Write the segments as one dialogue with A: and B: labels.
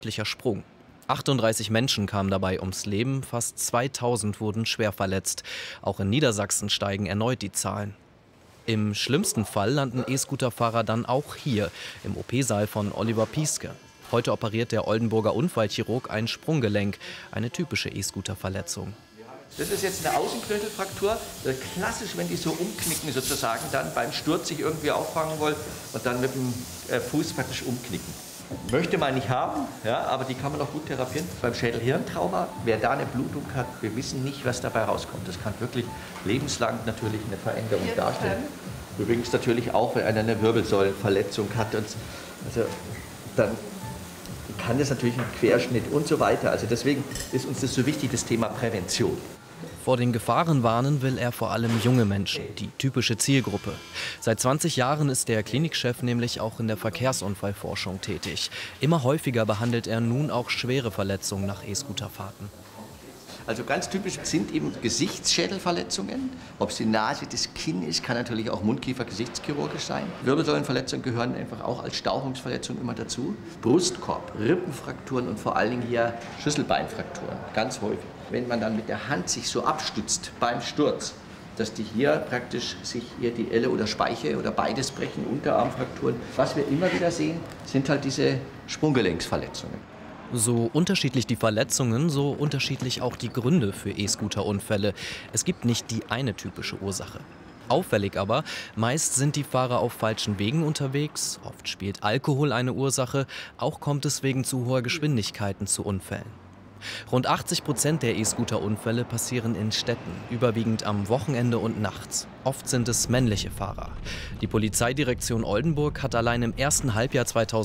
A: Sprung. 38 Menschen kamen dabei ums Leben, fast 2000 wurden schwer verletzt. Auch in Niedersachsen steigen erneut die Zahlen. Im schlimmsten Fall landen E-Scooter-Fahrer dann auch hier, im OP-Saal von Oliver Pieske. Heute operiert der Oldenburger Unfallchirurg ein Sprunggelenk, eine typische E-Scooter-Verletzung.
B: Das ist jetzt eine Außenknöchelfraktur. Klassisch, wenn die so umknicken sozusagen, dann beim Sturz sich irgendwie auffangen wollen und dann mit dem Fuß praktisch umknicken. Möchte man nicht haben, ja, aber die kann man auch gut therapieren. Beim Schädel-Hirn-Trauma, wer da eine Blutung hat, wir wissen nicht, was dabei rauskommt. Das kann wirklich lebenslang natürlich eine Veränderung darstellen. Übrigens natürlich auch, wenn einer eine Wirbelsäulenverletzung hat. Also dann kann das natürlich ein Querschnitt und so weiter. Also deswegen ist uns das so wichtig, das Thema Prävention.
A: Vor den Gefahren warnen will er vor allem junge Menschen, die typische Zielgruppe. Seit 20 Jahren ist der Klinikchef nämlich auch in der Verkehrsunfallforschung tätig. Immer häufiger behandelt er nun auch schwere Verletzungen nach E-Scooter-Fahrten.
B: Also ganz typisch sind eben Gesichtsschädelverletzungen. Ob es die Nase, das Kinn ist, kann natürlich auch Mundkiefer-Gesichtschirurgisch sein. Wirbelsäulenverletzungen gehören einfach auch als Stauchungsverletzung immer dazu. Brustkorb, Rippenfrakturen und vor allen Dingen hier Schlüsselbeinfrakturen, ganz häufig. Wenn man dann mit der Hand sich so abstützt beim Sturz, dass die hier praktisch sich hier die Elle oder Speiche oder beides brechen, Unterarmfrakturen. Was wir immer wieder sehen, sind halt diese Sprunggelenksverletzungen.
A: So unterschiedlich die Verletzungen, so unterschiedlich auch die Gründe für E-Scooter-Unfälle. Es gibt nicht die eine typische Ursache. Auffällig aber, meist sind die Fahrer auf falschen Wegen unterwegs, oft spielt Alkohol eine Ursache, auch kommt es wegen zu hoher Geschwindigkeiten zu Unfällen. Rund 80% der E-Scooter-Unfälle passieren in Städten, überwiegend am Wochenende und nachts. Oft sind es männliche Fahrer. Die Polizeidirektion Oldenburg hat allein im ersten Halbjahr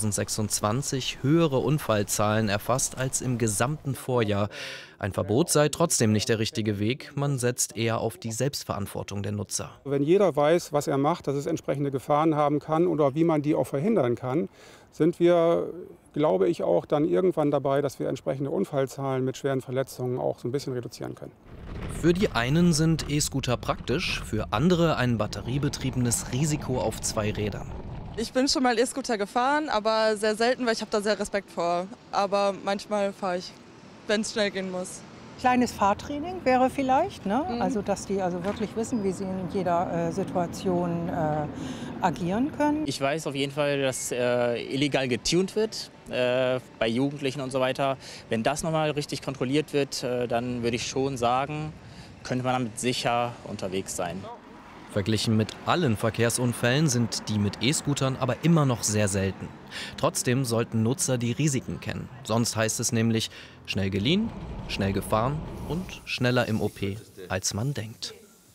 A: 2026 höhere Unfallzahlen erfasst als im gesamten Vorjahr. Ein Verbot sei trotzdem nicht der richtige Weg. Man setzt eher auf die Selbstverantwortung der Nutzer.
C: Wenn jeder weiß, was er macht, dass es entsprechende Gefahren haben kann oder wie man die auch verhindern kann, sind wir, glaube ich, auch dann irgendwann dabei, dass wir entsprechende Unfallzahlen mit schweren Verletzungen auch so ein bisschen reduzieren können.
A: Für die einen sind E-Scooter praktisch, für andere ein batteriebetriebenes Risiko auf 2 Rädern.
D: Ich bin schon mal E-Scooter gefahren, aber sehr selten, weil ich habe da sehr Respekt vor. Aber manchmal fahre ich, wenn es schnell gehen muss.
E: Kleines Fahrtraining wäre vielleicht, ne? Also dass die also wirklich wissen, wie sie in jeder Situation agieren können.
F: Ich weiß auf jeden Fall, dass illegal getunt wird bei Jugendlichen und so weiter. Wenn das nochmal richtig kontrolliert wird, dann würde ich schon sagen, könnte man damit sicher unterwegs sein.
A: Verglichen mit allen Verkehrsunfällen sind die mit E-Scootern aber immer noch sehr selten. Trotzdem sollten Nutzer die Risiken kennen. Sonst heißt es nämlich schnell geliehen, schnell gefahren und schneller im OP, als man denkt.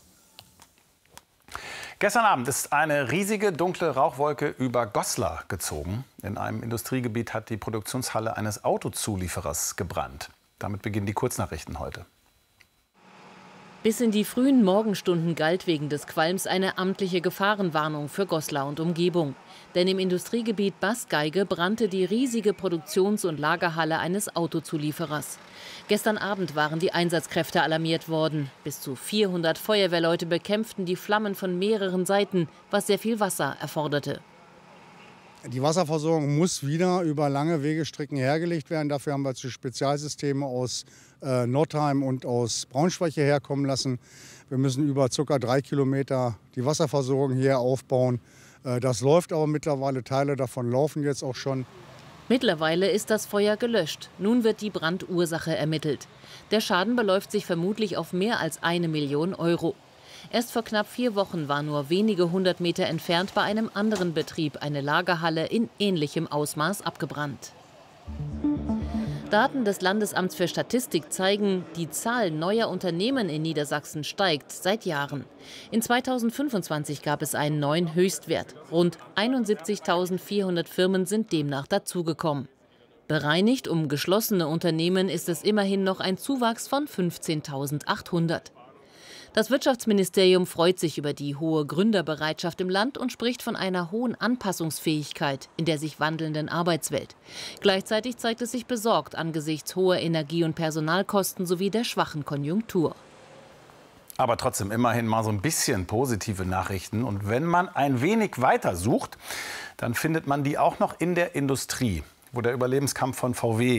G: Gestern Abend ist eine riesige dunkle Rauchwolke über Goslar gezogen. In einem Industriegebiet hat die Produktionshalle eines Autozulieferers gebrannt. Damit beginnen die Kurznachrichten heute.
H: Bis in die frühen Morgenstunden galt wegen des Qualms eine amtliche Gefahrenwarnung für Goslar und Umgebung. Denn im Industriegebiet Baßgeige brannte die riesige Produktions- und Lagerhalle eines Autozulieferers. Gestern Abend waren die Einsatzkräfte alarmiert worden. Bis zu 400 Feuerwehrleute bekämpften die Flammen von mehreren Seiten, was sehr viel Wasser erforderte.
I: Die Wasserversorgung muss wieder über lange Wegestrecken hergelegt werden. Dafür haben wir jetzt die Spezialsysteme aus Nordheim und aus Braunschweig hierher kommen lassen. Wir müssen über ca. 3 Kilometer die Wasserversorgung hier aufbauen. Das läuft aber mittlerweile, Teile davon laufen jetzt auch schon.
H: Mittlerweile ist das Feuer gelöscht. Nun wird die Brandursache ermittelt. Der Schaden beläuft sich vermutlich auf mehr als 1 Million Euro. Erst vor knapp 4 Wochen war nur wenige 100 Meter entfernt bei einem anderen Betrieb eine Lagerhalle in ähnlichem Ausmaß abgebrannt. Daten des Landesamts für Statistik zeigen, die Zahl neuer Unternehmen in Niedersachsen steigt seit Jahren. In 2025 gab es einen neuen Höchstwert. Rund 71.400 Firmen sind demnach dazugekommen. Bereinigt um geschlossene Unternehmen ist es immerhin noch ein Zuwachs von 15.800. Das Wirtschaftsministerium freut sich über die hohe Gründerbereitschaft im Land und spricht von einer hohen Anpassungsfähigkeit in der sich wandelnden Arbeitswelt. Gleichzeitig zeigt es sich besorgt angesichts hoher Energie- und Personalkosten sowie der schwachen Konjunktur.
G: Aber trotzdem immerhin mal so ein bisschen positive Nachrichten. Und wenn man ein wenig weiter sucht, dann findet man die auch noch in der Industrie, wo der Überlebenskampf von VW